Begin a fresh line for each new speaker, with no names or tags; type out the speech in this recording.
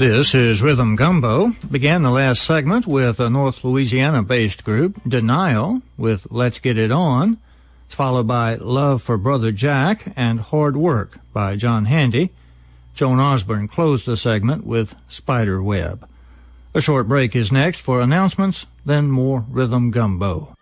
This is Rhythm Gumbo. Began the last segment with a North Louisiana-based group, Denial, with Let's Get It On. It's followed by Love for Brother Jack and Hard Work by John Handy. Joan Osborne closed the segment with Spider Web. A short break is next for announcements, then more Rhythm Gumbo.